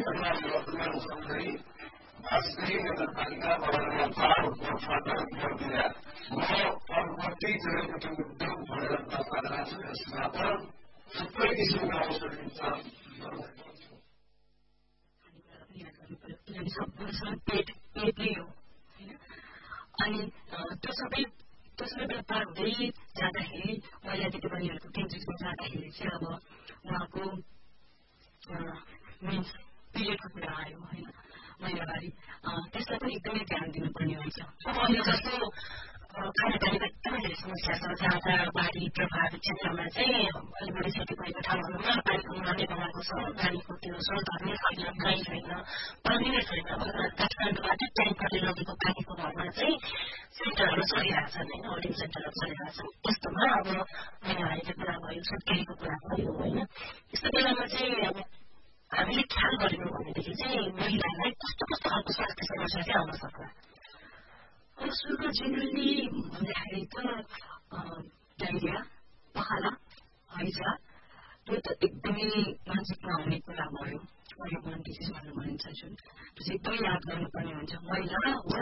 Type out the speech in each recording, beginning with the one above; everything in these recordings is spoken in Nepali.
अनि त्यो सबै व्यापार हुँदै जाँदाखेरि महिला दिदीबहिनीहरूको केन्द्रितमा जाँदाखेरि चाहिँ अब उहाँको मिन्स पिरियडको कुरा आयो होइन महिनावारी त्यसलाई पनि एकदमै ध्यान दिनुपर्ने हुन्छ जस्तो खानेपानीको एकदमै धेरै समस्या छ जहाँ बाढी प्रभावित क्षेत्रमा चाहिँ अलि बढी क्षति भएको ठाउँहरूमा पानीको मुहान नै बनाएको छ पानीको त्यो स्रोतहरू नै सकिँदै छैन पानी नै छैन काठमाडौँबाट ट्याङ्करले लगेको पानीको घरमा चाहिँ सेन्टरहरू चलिरहेछन् होइन होल्डिङ सेन्टरहरू चलिरहेछन् यस्तोमा अब महिनावारीको कुरा भयो सुत्केरीको कुरा भयो होइन यस्तो बेलामा चाहिँ अब हामीले ख्याल गरेनौँ भनेदेखि चाहिँ महिलालाई कस्तो कस्तो खालको स्वास्थ्य समस्या चाहिँ आउन सक्ला सुरुमा जेनरली भन्दाखेरि त डाइरिया पखाला हैजा त्यो त एकदमै नजिकमा आउने कुरा भयो एयरबोर्न डिजिज भनेर भनिन्छ जुन त्यो चाहिँ एकदमै याद गर्नुपर्ने हुन्छ महिला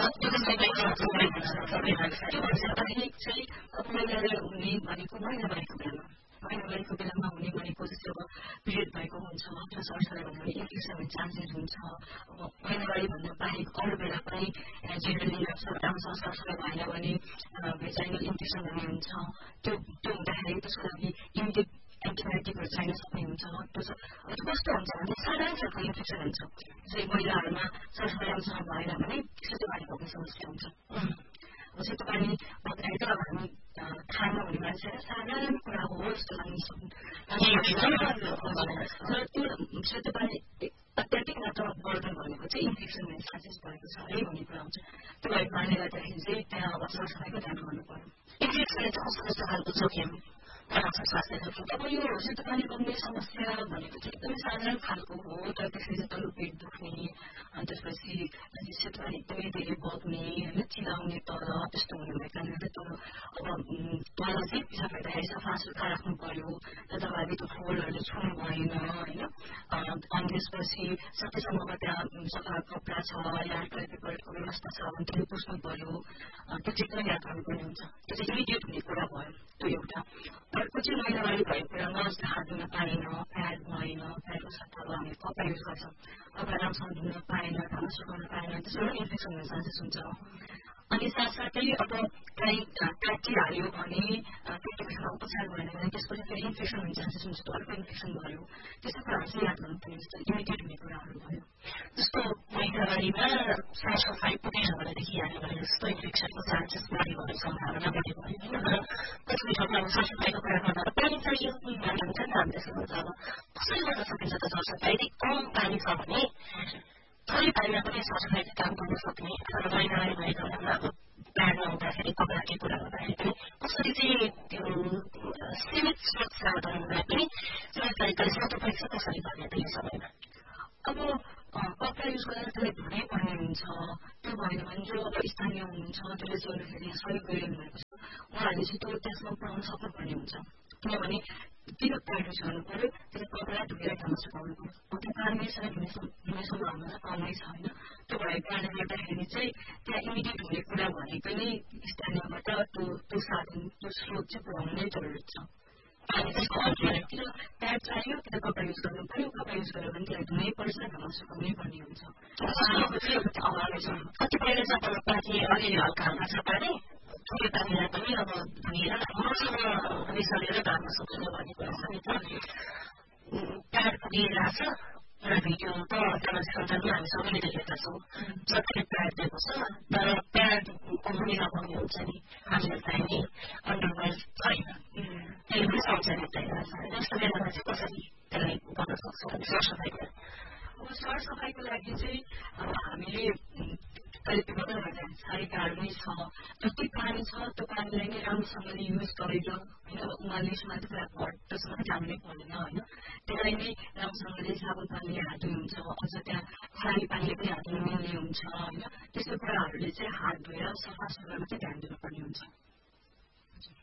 चाहिँ महिलाले हुने भनेको महिनावारीको बेलामा हुने भनेको जस्तो अब पिरियड भएको हुन्छ त्यो सरसराई भन्यो भने इन्फेक्सन हुने चान्सेस हुन्छ अब महिनावारी भन्दा बाहेक अरू बेला पनि जेनरली राम्रो सरसराई भएन भने भेजाइनल इन्फेक्सन हुने हुन्छ त्यो हुँदाखेरि त्यसको लागि इमिडिएट एन्टिबायोटिकहरू चाहिन सक्ने हुन्छ त्यो कस्तो हुन्छ भने साधारण खालको इन्फेक्सन हुन्छ जस्तै महिलाहरूमा सरसराईसँग भएन भने सेतो पानी पाउने समस्या हुन्छ सेतो पानी भन्दाखेरि त अब हामी खाना हुने मान्छे साधारण कुरा हो जस्तो लाग्न सक्छ त्यो सेतो पानी अत्याधिक मात्रामा बढ्न भनेको चाहिँ इन्फेक्सन हुने चान्सेस भएको छ है भन्ने कुरा हुन्छ त्यो भएको कारणले गर्दाखेरि चाहिँ त्यहाँ अब सरसराईको ध्यान गर्नु पर्यो इन्फेक्सनले चाहिँ कस्तो कस्तो खालको जोखिम स्वास्थ्य जोखिम अब यो सेतो पानी बग्ने समस्या भनेको चाहिँ एकदमै साधारण खालको हो तर त्यसले चाहिँ तल्लो पेट दुख्ने अनि त्यसपछि सेतो पानी एकदमै धेरै बग्ने होइन चिलाउने तल त्यस्तो हुने भएको कारणले गर्दा अब तल चाहिँ पिसाब गर्दाखेरि सफा सुग्घर राख्नु पर्यो जताभावी त्यो फोहोरहरूले छुनु भएन होइन अनि त्यसपछि सकेसम्ममा त्यहाँ सफा कपडा छ या टोइलेट पेपरको व्यवस्था छ भने त्यसले पुस्नु पर्यो त्यो चाहिँ एकदमै याद गर्नुपर्ने हुन्छ त्यो चाहिँ इमिडिएट हुने कुरा भयो त्यो एउटा अर्को चाहिँ महिनावारी भएको कुरामा जस्तो हात धुन पाएन प्याड भएन प्याडको सट्टा अब हामी कपडा युज गर्छौँ कपडा राम्रोसँग धुन पाएन घाममा सुकाउन पाएन त्यसबाट इन्फेक्सन हुने चान्सेस हुन्छ अनि साथसाथै अब कहीँ काटिहाल्यो भने पेटमा उपचार भएन भने त्यसपछि फेरि इन्फेक्सन हुने चान्सेस हुन्छ त्यो अर्को इन्फेक्सन भयो त्यस्तो कुराहरू चाहिँ याद गर्नुपर्ने जस्तो इमिडिएट हुने कुराहरू भयो जस्तो महिनावारीमा सरसफाइ पुगेन भने देखिहाल्यो भने जस्तो इन्फेक्सनको चान्सेस बढी भन्ने सम्भावना बढी भयो होइन कतिपय ठाउँमा सरसफाइको कुरा गर्दा पानी चाहियो भन्ने हुन्छ नि हामी त्यसो गर्दा अब कसरी गर्न सकिन्छ त सरसफाइ यदि कम पानी छ भने थोरै पानीमा पनि सरसफाइको काम गर्न सक्ने अथवा महिनावारी भएको बेलामा अब प्याड नहुँदाखेरि कपडा के कुरा गर्दाखेरि पनि कसरी चाहिँ त्यो सीमित स्रोत साधनलाई पनि सही तरिकाले सदुपयोग चाहिँ कसरी गर्ने त यो समयमा अब कपडा युज गरेर त्यसलाई धुनै पर्ने हुन्छ त्यो भएन भने जो अब स्थानीय हुनुहुन्छ त्यसले जोड्दाखेरि सहयोग गरिरहनु भएको छ उहाँहरूले चाहिँ त्यो त्यसमा पुऱ्याउन सक्नुपर्ने हुन्छ किनभने किन प्याड युज गर्नु पर्यो त्यसले कपडा धुएर घाममा सुकाउनु पर्यो त्यो पानी यसरी हुने सम्भावना कमै छ होइन त्यो भएको कारणले गर्दाखेरि चाहिँ त्यहाँ इमिडिएट हुने कुरा भनेकै नै स्थानीयबाट त्यो साधन त्यो स्रोत चाहिँ पुऱ्याउनु नै जरुरी छ प्याड चाहियो कि त कपडा युज गर्नु पर्यो कपडा युज गर्यो भने त्यसलाई धुनै पर्छ घाममा सुकाउनै पर्ने हुन्छ अभावै छ कतिपयले चाहिँ अब पानी अलिअलि हल्का हल्का छ पानी थोरै पानीलाई पनि अब धुएर राम्रोसँग निसलेर घाममा सुकाउनु भन्ने कुरा छ नि त प्याड पुगिरहेछ एउटा भिडियो त सामाजिक सञ्जालमा हामी सबैले देखेका छौँ जतिले प्याड दिएको छ तर प्याडको मुनि लगाउने हुन्छ नि हामीलाई चाहिने अन्डरवेयर छैन त्यसले पनि समस्या निम्ताइरहेछ यस्तो बेलामा चाहिँ कसरी त्यसलाई गर्न सक्छौँ सरसफाइको सरसफाइको लागि चाहिँ हामीले कहिले पनि सारिकाहरू नै छ जति पानी छ त्यो पानीलाई नै राम्रोसँगले युज गरेर होइन उमाल्नेसम्म त्यसलाई घट्टसम्म जान्नै पर्दैन होइन त्यसलाई नै राम्रोसँगले साबुन पानीले हात धुनुहुन्छ अझ त्यहाँ खाली पानीले पनि हात धुनु मिल्ने हुन्छ होइन त्यस्तो कुराहरूले चाहिँ हात धोएर सफा सुग्घरमा चाहिँ ध्यान दिनुपर्ने हुन्छ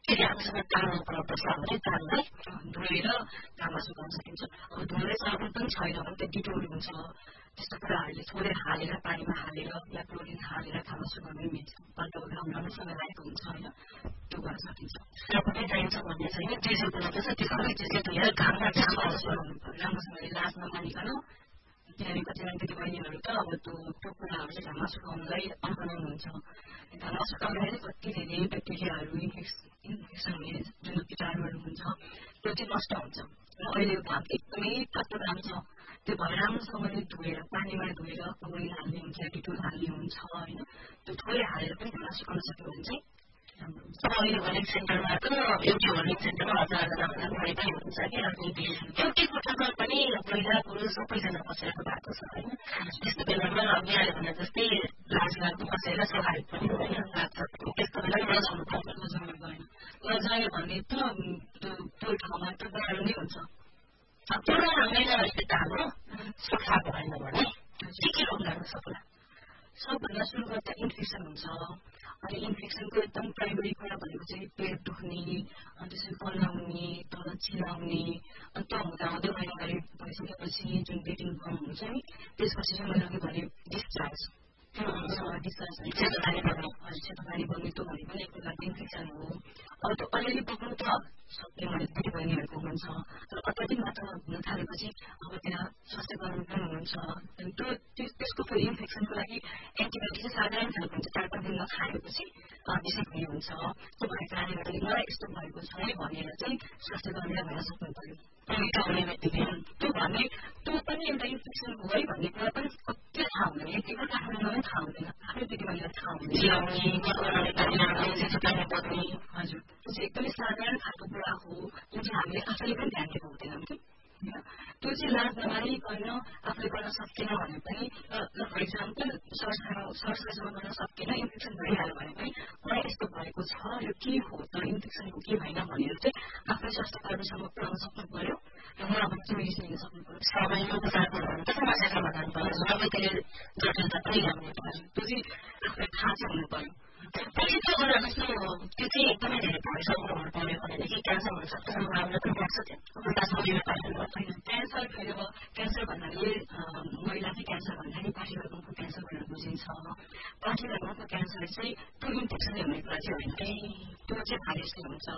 फेरि हामीसँग ताल उपलब्ध छ भने ताललाई धोएर घाममा सुकाउन सकिन्छ। अब धोएर साबुन पनि छैन भने त डिटोल हुन्छ, त्यस्तो कुराहरूले थोरै हालेर पानीमा हालेर या क्लोरिन हालेर घाममा सुकाउनु मिल्छ। पल्टको घाम राम्रोसँग लागेको हुन्छ होइन, त्यो गर्न सकिन्छ। र पनि चाहिन्छ भन्ने छैन, जे जे उपलब्ध छ त्यो सबै चिज धोएर घाममा राम्रोसँगले लाज नमानिकन, किनभने कतिजना दिदीबहिनीहरू त अब त्यो कुराहरू चाहिँ घाममा सुकाउनलाई अल्पनाउनुहुन्छ। घाममा सुकाउँदाखेरि कति धेरै ब्याक्टेरियाहरू इन्फेक्सन हुने जुन कीटाणुहरू हुन्छ त्यो चाहिँ नष्ट हुन्छ। र अहिले घाम एकदमै तातो घाम छ, त्यो भएर राम्रोसँगले धोएर पानीमा धोएर क्लोरिन हाल्ने हुन्छ, डिटोल हाल्ने हुन्छ होइन, त्यो थोरै हालेर पनि घाममा सुकाउन सक्यो भने चाहिँ राम्रो हुन्छ। अब अहिले होलिङ सेन्टरमा त एउटै होलिङ सेन्टरमा हजारजनाभन्दा बढी पनि हुन्छ कि एउटै कोठामा पनि महिला पुरुष सबैजना बसेको भएको छ होइन। त्यस्तो बेलामा अघि आयो भने जस्तै लाज लाग्दो बसेर स्वाभाविक पनि होइन, त्यस्तो बेला नजाउनु भएन। नजायो भने त त्यो ठाउँमा त गाह्रो नै हुन्छ। पुरा महिलाहरू त सफा भएन भने के रोग लाग्न सक्ला? सबभन्दा सुरुमा त इन्फेक्सन हुन्छ। अनि इन्फेक्सनको एकदम प्राइमेरी कुरा भनेको चाहिँ पेट दुख्ने, अनि त्यसरी पल्लाउने, तल चिलाउने, अनि त्यो हुँदाहुँदै महिनावारी भइसकेपछि जुन ब्लिडिङ फर्म हुन्छ नि, त्यसपछि चाहिँ मैले अघि भने डिस्चार्ज सेतो पानी बग्ने त्यो भनेको पनि एक प्रकारको इन्फेक्सन हो। अब त्यो अलिअलि बग्नु त सक्ने मैले दिदीबहिनीहरूको हुन्छ, तर अत्याधिक मात्रामा हुन थालेपछि अब त्यहाँ स्वास्थ्य कर्मी पनि हुनुहुन्छ। अनि त्यसको फेरि इन्फेक्सनको लागि एन्टिबायोटिक चाहिँ साधारण खालको हुन्छ, 4-5 दिन नखाएपछि बेसी हुने हुन्छ। त्यो भएको कारणले गर्दाखेरि मलाई यस्तो भएको छ है भनेर चाहिँ स्वास्थ्य कर्मीलाई भन्न सक्नु पर्यो। त्यो भने त्यो पनि एउटा इन्फेक्सन हो है भन्ने कुरा पनि कति थाहा हुँदैन, एकैपल्ट आफूलाई पनि थाहा हुँदैन, आफ्नो दिदीबहिनीलाई थाहा हुँदैन। हजुर, त्यो चाहिँ एकदमै साधारण खालको कुरा हो, जुन चाहिँ हामीले आफैले पनि ध्यान दिएको हुँदैनौँ कि त्यो चाहिँ लाज नमानिकन आफूले गर्न सकेन भने पनि, फर इक्जाम्पल सरसफाइसँग गर्न सकेन, इन्फेक्सन भइहाल्यो भने पनि मलाई यस्तो भएको छ, यो के हो त, इन्फेक्सन हो कि होइन भनेर चाहिँ आफूले स्वास्थ्य कर्मीसँग पुऱ्याउन सक्नु पर्यो र उहाँबाट चाहिँ मेडिसिन लिन सक्नु पर्यो। समयमा समस्या समाधान पर्यो, जटिलता पनि ल्याउने पर्यो, त्यो चाहिँ आफूलाई थाहा चाहिँ हुनु पर्यो। पछि त्यो गर्दा जस्तो त्यो चाहिँ एकदमै धेरै भइसक्नु हुनु पर्यो भनेदेखि क्यान्सर हुन सक्छ सम्भावना पनि बढ्छ। क्यान्सर भन्नाले महिलाकै क्यान्सर भन्दाखेरि पाठीवर्गको क्यान्सर भनेर बुझिन्छ। पाठीवर्गको क्यान्सर चाहिँ त्यो इन्फेक्सनले हुने कुरा चाहिँ होइन, त्यो चाहिँ भाइरसले हुन्छ,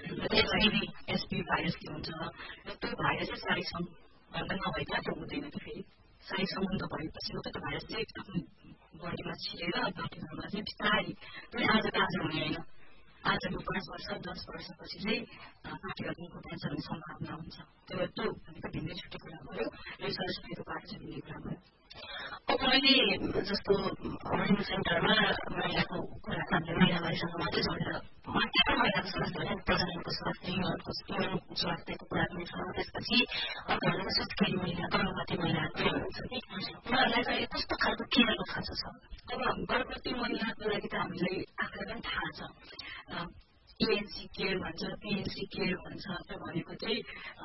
एसपी भाइरसले हुन्छ। र त्यो भाइरस चाहिँ शारीरिक सम्बन्ध नभएका त्यो हुँदैन कि, फेरि शारीरिक सम्बन्ध भएपछि मात्रै त्यो भाइरस चाहिँ आफ्नो बडीमा छिरेर पाठीहरूमा चाहिँ बिस्तारै, त्यो आज हुने होइन, आजको 5 वर्ष 10 वर्षपछि चाहिँ पाठीहरूको क्यान्सर हुने सम्भावना हुन्छ। त्यो भनेको भिन्दै छुट्टै कुरा भयो, यो सरसफाइको बाटो चाहिँ भिन्दै कुरा भयो। अब मैले जस्तो होलिङ सेन्टरमा महिलाको कुरा महिनावारीसँग मात्रै जोडेर मात्र महिलाको स्वास्थ्य भने प्रजननको स्वास्थ्य, युवाको स्वास्थ्यको कुरा पनि छ। त्यसपछि घरमा सुत्केरी महिला, गर्भवती महिलाहरू पनि हुनुहुन्छ कि उनीहरूलाई चाहिँ कस्तो खालको केयरको खाँचो छ? अब गर्भवती महिलाको लागि त हामीलाई आफूलाई पनि थाहा छ, एएनसी केयर भन्छ, पिएनसी केयर भन्छ। त्यो भनेको चाहिँ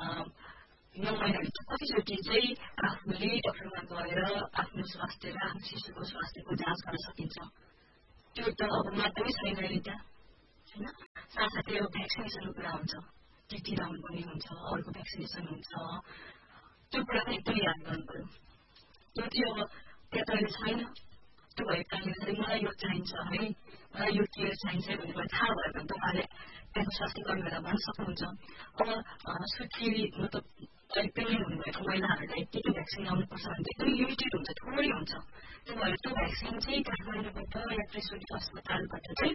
यो महिनाभित्र कतिचोटि चाहिँ आफूले डक्टरमा गएर आफ्नो स्वास्थ्य र आफ्नो शिशुको स्वास्थ्यको जाँच गर्न सकिन्छ। त्यो त अब माध्यमै छैन अहिले त्यहाँ होइन। साथसाथै अब भ्याक्सिनेसनको कुरा हुन्छ, टिटी लाउनुपर्ने हुन्छ, अरूको भ्याक्सिनेसन हुन्छ, त्यो कुरा पनि एकदमै याद गर्नु पर्यो। त्यो चाहिँ अब त्यहाँ त अहिले छैन। त्यो भएको कारणले गर्दाखेरि मलाई यो चाहिन्छ है, मलाई यो केयर चाहिन्छ भन्ने कुरा थाहा भयो भने त उहाँले त्यहाँको स्वास्थ्य कर्मीहरूलाई भन्न सक्नुहुन्छ। अब सुत्केरी मतलब प्रेग्नेन्ट हुनुभएको महिलाहरूलाई के भ्याक्सिन लाउनुपर्छ भने एकदमै लिमिटेड हुन्छ, थोरै हुन्छ। त्यो भएर त्यो भ्याक्सिन चाहिँ काठमाडौँबाट या त्रिशुली अस्पतालबाट चाहिँ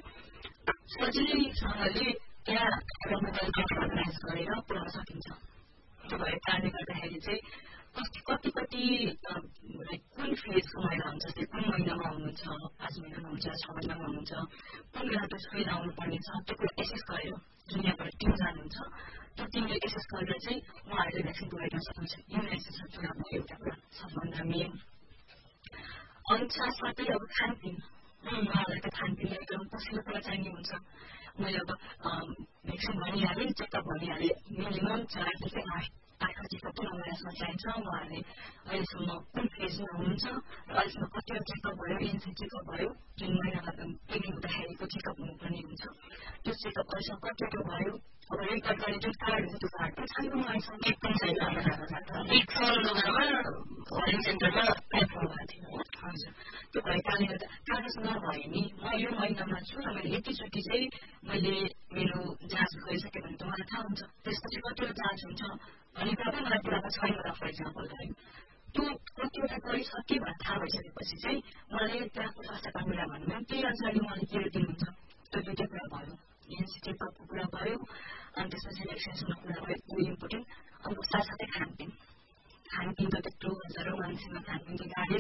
सजिलैसँगले त्यहाँ एउटा मोबाइल अर्गनाइज गरेर पुऱ्याउन सकिन्छ। त्यो भएको कारणले गर्दाखेरि चाहिँ कति कुन फेजको महिला हुन्छ, जस्तै कुन महिनामा हुनुहुन्छ, 5 महिनामा हुन्छ, 6 महिनामा हुनुहुन्छ, कुन बेला त्यो सुई लाउनु पर्ने छ, त्यो कुरा एसेस गरेर जुन यहाँबाट टिम जानुहुन्छ, त्यो टिमले एसेस गरेर चाहिँ उहाँहरूले भ्याक्सिन प्रोभाइड गर्न सक्नुहुन्छ। इम्युनाइजेसन कुरा भयो एउटा कुरा सबभन्दा मेन। अनि साथसाथै अब खानपिन, उहाँहरूलाई त खानपिन एकदम पसिलो कुरा चाहिने हुन्छ। मैले अब भ्याक्सिन भनिहालेँ, चेकअप भनिहालेँ, मिनिमम 4 देखि 8 आँखा चेकअप पनि अवेरनेसमा चाहिन्छ उहाँहरूले अहिलेसम्म कुन फेजमा हुनुहुन्छ र अहिलेसम्म कतिवटा चेकअप भयो एनसी चेकअप भयो जुन महिनामा प्रेग्नेन्ट हुँदाखेरिको चेकअप हुनुपर्ने हुन्छ त्यो चेकअप अहिलेसम्म कतिवटा भयो अब रेकर्ड गर्ने जुन कार्ड हुन्छ त्यो कार्ड पनि छैन उहाँसँग एकदम छैन एक सेन्टरमा प्लेटफर्म भएको थियो हजुर त्यो भएकाले गर्दा कागज नभए नि म यो महिनामा छु र मैले यतिचोटि चाहिँ मैले मेरो जाँच गरिसकेँ भने त मलाई थाहा हुन्छ त्यसपछि कतिवटा जाँच हुन्छ भन्ने कुरा पनि मलाई कुरा छैन र फर इक्जाम्पल गऱ्यौँ त्यो कतिवटा गरिसकेँ भनेर थाहा भइसकेपछि चाहिँ उहाँले त्यहाँको स्वास्थ्य कर्मीलाई भन्नुभयो त्यही अनुसारले उहाँले के दिनुहुन्छ त्यो दुइटै कुरा भयो एनसी चेकअपको कुरा भयो अनि त्यसपछि भ्याक्सिनेसनको कुरा भयो त्यो इम्पोर्टेन्ट अब साथसाथै खानपिन त त्यत्रो हजारौँ मान्छेमा खानपिन त गाह्रै